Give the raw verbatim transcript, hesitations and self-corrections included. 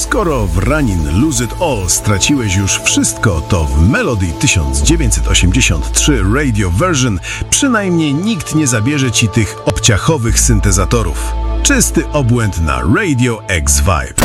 Skoro w Runnin' Lose It All straciłeś już wszystko, to w Melody tysiąc dziewięćset osiemdziesiąt trzy Radio Version przynajmniej nikt nie zabierze ci tych obciachowych syntezatorów. Czysty obłęd na Radio X Vibe.